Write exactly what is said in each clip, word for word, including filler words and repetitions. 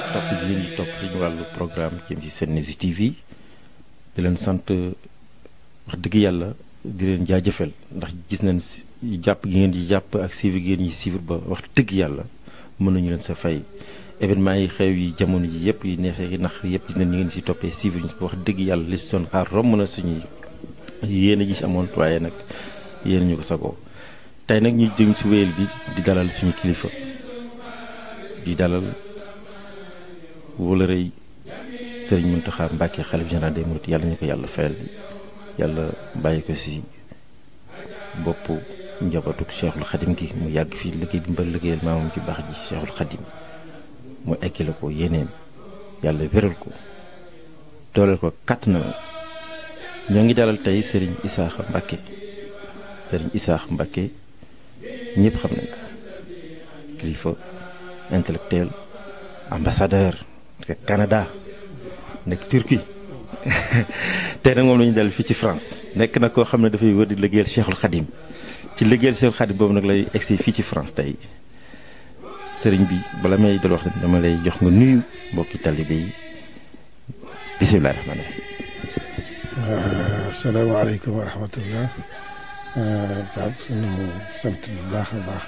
topp ji leen di topp suñu wàllu programme jëm ci Senews T V di leen sant wax dëgg yàlla di leen jaajëfal ndax gis nañ jàpp gi ngeen di jàpp ak suivre gi ngeen ñi suivre ba wax dëgg yàlla mën nañu leen sa fay événement yi xew yi jamono ji yëpp yi neexee yi nax yëpp gis nañ ñu ngeen si toppee suivre ñu wax dëgg yàlla li si doon xaar romb na suñuy yéen a gis amoon waaye nag yéen ñu ko sagoo tey nag ñu jëm si wéyal bi di dalal suñu kilifa di dalal wala rëy Serigne Mountakha Mbacké xalif général des mourides yàlla ñu ko yàlla fayal yàlla bàyyi ko si boppu njabootu Cheikhul Khadim gi mu yàgg fii liggéey bi mba liggéeyal maamam ci baax ji Cheikhul Khadim mu ekkile ko yéeneem yàlla wéral ko dooleel ko kàtt na ñoo ngi dalal tey Serigne Issakha Mbacké Serigne Issakha Mbacké ñëpp xam nañ ko kilifa intellectuel ambassadeur nekk Canada nekk Turquie tey nag moom la ñu dal fii ci France nekk na koo xam ne dafay wër di liggéeyal Cheikhul Khadim ci liggéeyal Cheikhul Khadim boobu nag lay egsi fii ci France tey sëriñ bi bala may dal wax dama lay jox nga nuyu mbokki talibé yi bisimilah rahmaani rahiim. asalaamaaleykum wa rahmatullah. Pape suñu sant bu baax a baax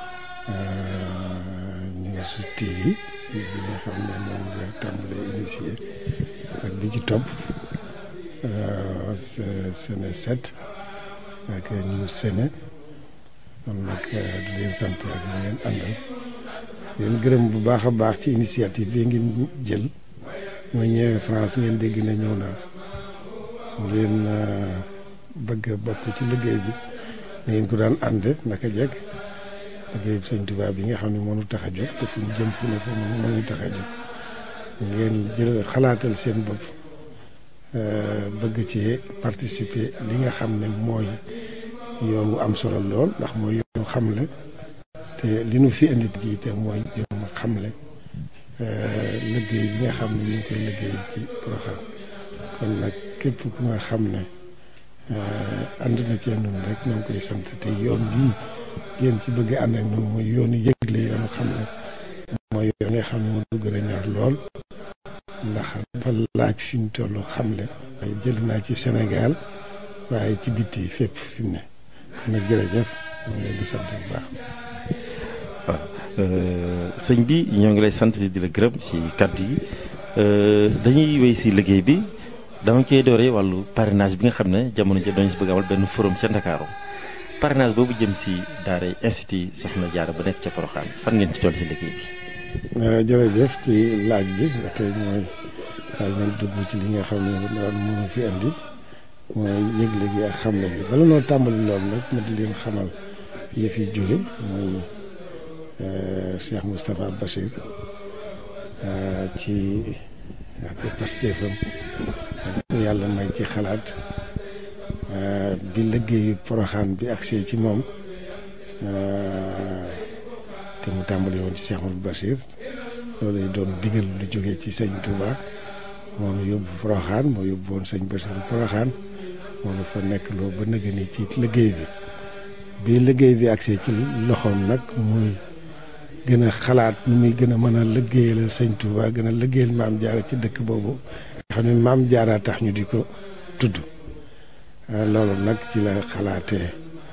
News T V bi nga xam ne moom nga tàmbalee initié ak bi ci topp Sene sept ak News Sene kon nag di leen sant ak ñu ngeen àndal leen gërëm bu baax a baax ci initiative bi ngeen jël ma ñëwee France ngeen dégg na ñëw naa ngeen bëgg a bokk ci liggéey bi ni ngeen ko daan ànde naka jekk liggéey bi Sëñ Tuubaa bi nga xam ne mënu tax a jóg te fu ñu jëm fu ne fu mënu tax a jóg ngeen jël xalaatal seen bopp bëgg ci participer li nga xam ne mooy yoon wu am solo lool ndax mooy yoonu xamle te li nu fi indi gi te mooy yoonu xamle liggéey bi nga xam ne ñu ngi koy liggéey ci Porokhane kon nag képp ku nga xam ne ànd na cee noonu rek ñoo ngi koy sant te yoon bii ngeen ci bëgg ànd ak noonu mooy yoonu yëgle yoonu xamle mooy yoon nga xam ne moo gën a ñor lool ndax dafa laaj fi mu toll xamle waaye jël naa ci Sénégal waaye ci bitti fépp fi mu ne kon nag jërëjëf ñoo ngi leen di sant bu baax. waaw sëñ bi ñoo ngi lay sant di la gërëm ci kàddu yi dañuy wéy si liggéey bi dama koy dooree wàllu parrainage bi nga xam ne jamono ji dañu si bëgg amal benn forum ca Ndakaaru parrainage boobu jëm si daara institut Soxna Jaara ba nekk ca Porokhane fan ngeen ci toll si liggéey bi. jërëjëf ci laaj bi ba tey mooy daal man dugg ci li nga xam ne daal mënu fi andi mooy yëgle gi ak xamle bi bala noo tàmbali loolu nag ma di leen xamal fi yëf yi jóge mooy Cheikh Moustapha Bachir ci ak pastéefam ak yàlla may ci xalaat bi liggéeyu Porokhane bi agsee ci moom te mu tàmbali woon ci Cheikh Mouhamadou Bachir loolu doon digal lu jógee ci sëñ Touba moo nu yóbbu Porokhane moo yóbbu woon sëñ Bachir Porokhane moo nu fa nekk loo ba nëgë ni ci liggéey bi bi liggéey bi agsee ci loxoom nag muy gën a xalaat nu muy gën a mën a liggéeyal sëñ Touba gën a liggéeyal maam Jaara ci dëkk boobu nga xam ne maam Jaara tax ñu di ko tudd loolu nag ci la xalaatee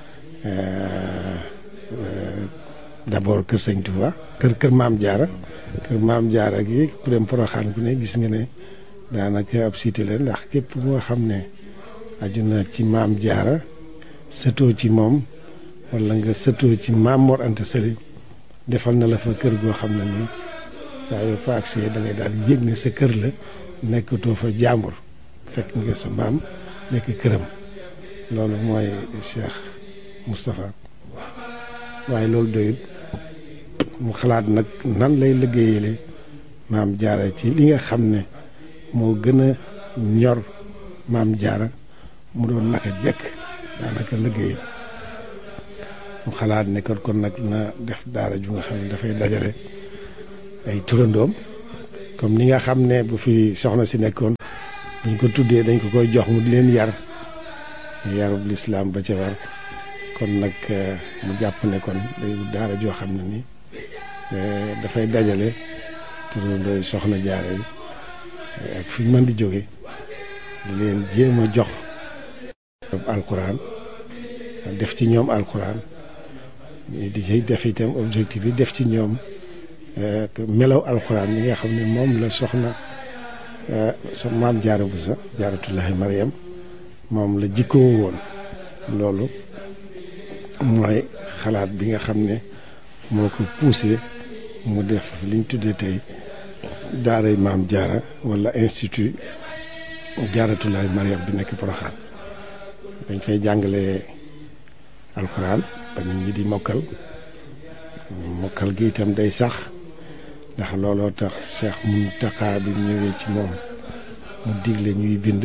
d'abord kër sëñ Touba kër kër maam Jaara kër maam Jaara gi ku dem Porokhane ku ne gis nga ne daanaka ab cité la ndax képp moo xam ne aju na ci maam Jaara sëtoo ci moom wala nga sëtoo ci maam Mor Anta Sali defal na la fa kër goo xam ne nii saa yoo fa agsee da ngay daal di yëg ne sa kër la nekkatoo fa jàmbur fekk nga sa maam nekk këram loolu mooy Cheikh Moustapha waaye loolu doyut mu xalaat nag nan lay liggéeyale maam Jaara ci li nga xam ne moo gën a ñor maam Jaara mu doon naka jekk daanaka liggéeyam mu xalaat ne kon kon nag na def daara ju nga xam ne dafay dajale ay turandoom comme ni nga xam ne bu fi soxna si nekkoon buñ ko tuddee dañ ko koy jox mu di leen yar yarub lislaam ba ca war kon nag mu jàpp ne kon day daara joo xam ne ni dafay dajale turandoo soxna jaara yi ak fi ñu mën di jóge di leen jéem a jox alxuraan def ci ñoom alxuraan di ci def itam objectif yi def ci ñoom melaw alxuraan mi nga xam ne moom la soxna so maam jaara bu sa jaaratullahi Mariam moom la jikkoo woon. loolu mooy xalaat bi nga xam ne moo ko poussé mu def liñ tuddee tey daaray maam jaara wala institut jaaratullahi Mariam bi nekk Porokhane. dañ fay jàngale alxuraan ba nit ñi di mokkal mokkal gi itam day sax ndax looloo tax Cheikh Mountakha bi ñëwee ci moom mu digle ñuy bind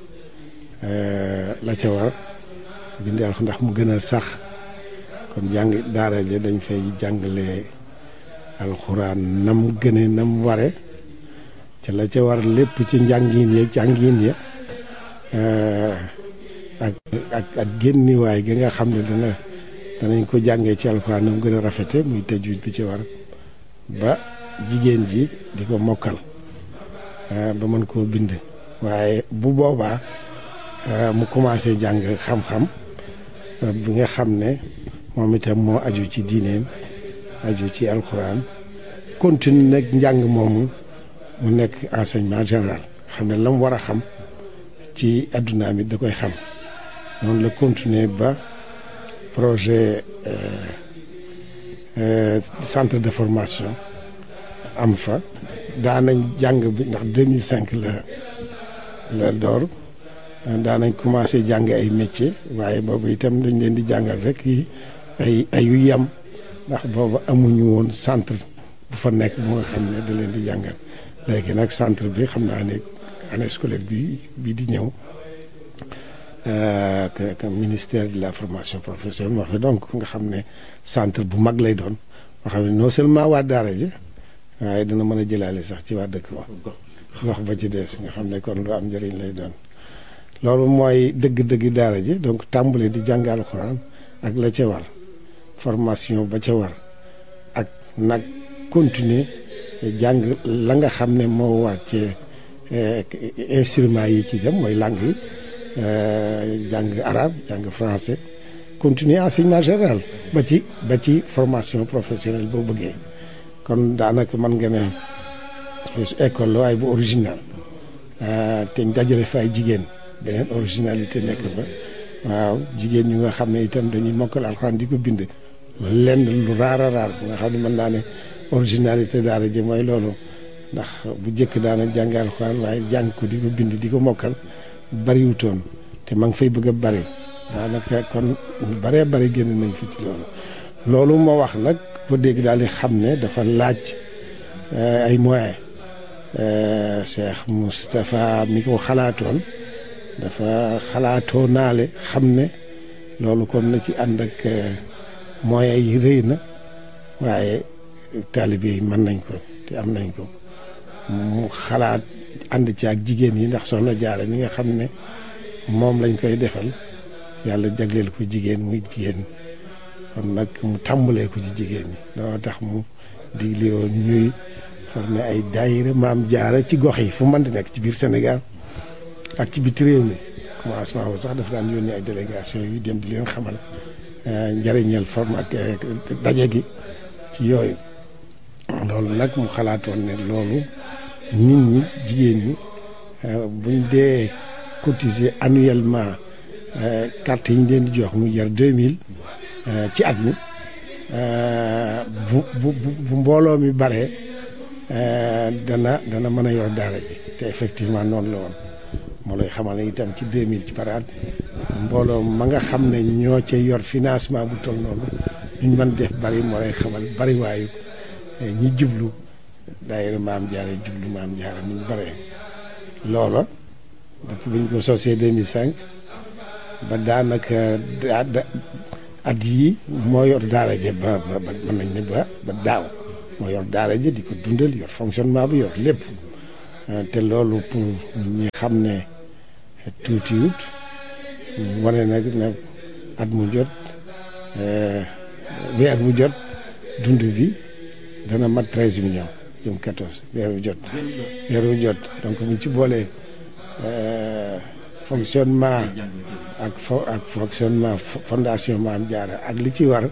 la ca war bind alxuraan ndax mu gën a sax kon jàng daara ja dañ fay jàngale alxuraan nam gëne nam ware ca la ca war lépp ci njàngin ya jàngin ya ak ak ak génniwaay gi nga xam ne dana danañ ko jàngee ci alxuraan nam gën a rafete muy tajwid bi ci war ba jigéen ji di ko mokkal ba mën koo bind waaye bu boobaa mu commencé jàng xam-xam bi nga xam ne moom itam moo aju ci diineem aju ci alxuraan continue nag njàng moomu mu nekk enseignement général xam ne la mu war a xam ci addunaam it da koy xam noonu la continuer ba projet centre de formation am fa daanañ jàng bi ndax deux mille cinq la la door daanañ commencé jàng ay métier waaye boobu itam dañ leen di jàngal rek yi ay ayu yam ndax boobu amuñu woon centre bu fa nekk bu nga xam ne da leen di jàngal léegi nag centre bi xam naa ne année scolaire bi bii di ñëw que ministère de la formation professionnelle moo fa donc nga xam ne centre bu mag lay doon moo xam ne non seulement waa daara ji waaye dina mën a jëlaale sax ci waa dëkk ba gox ba ci des nga xam ne kon lu am njëriñ lay doon loolu mooy dëgg-dëgg daara ji donc tàmbale di jàng alxuraan ak la ca war formation ba ca war ak nag continuer jàng la nga xam ne moo war ci instruments yi ci dem mooy langue yi jàng arabe jàng français continuer enseignement général ba ci ba ci formation professionnelle boo bëggee kon daanaka mën nga ne école la waaye bu original te ñu dajale fa ay jigéen beneen originalité nekk fa waaw jigéen ñu nga xam ne itam dañuy mokkal alxuraan di ko bind lenn lu raar a raar bu nga xam ne mën naa ne originalité daara ji mooy loolu ndax bu njëkk daana jàng alxuraan waaye jàng ko di ko bind di ko mokkal bariwutoon te ma ngi fay bëgg a bari daanaka kon baree bari génn nañ fi ci loolu loolu moo wax nag ko dégg daal di xam ne dafa laaj ay moyens Cheikh Moustapha mi ko xalaatoon dafa xalaatoo naale xam ne loolu kon na ci ànd ak moyens yi rëy na waaye taalibe yi mën nañ ko te am nañ ko mu xalaat ànd ci ak jigéen yi ndax soxna Jaara mi nga xam ne moom lañ koy defal yàlla jagleel ko jigéen muy jigéen kon nag mu tàmbalee ko ci jigéen ñi loolu tax mu digle woon ñuy former ay daayira maam Jaara ci gox yi fu mën di nekk ci biir Sénégal ak ci biti réew mi commencement boobu sax dafa daan yónnee ay délégation yu dem di leen xamal njëriñal forme ak daje gi ci yooyu loolu nag mu xalaatoon ne loolu nit ñi jigéen ñi buñ dee cotiser annuellement carte yi ñu leen di jox mu jar deux mille ci at mi bu bu bu mbooloo mi bare dana dana mën a yor daara ji te effectivement noonu la woon moo lay xamal ne itam ci deux mille ci par at mbooloo ma nga xam ne ñoo ca yor financement bu toll noonu duñ mën def bari moo lay xamal bari waayu ñi jublu daayira maam Jaara jublu maam Jaara ni ñu baree loola depuis bi ñu ko sosee deux mille cinq ba daanaka at yii moo yor daara ja ba ba mën nañ ne ba ba daaw moo yor daara ja di ko dundal yor fonctionnement bi yor lépp te loolu pour ñi xam ne tuutiwut wane nag ne at mu jot weer mu jot dund bi dana mat treize millions jëm quatorze weer wu jot weer wu jot donc buñ ci boolee fonctionnement ak fo ak fonctionnement fondation Maam Jaara ak li ci war